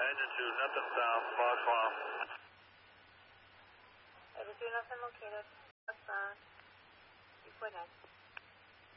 engine 2, nothing south, Fox 1. Engine 2, nothing located. That's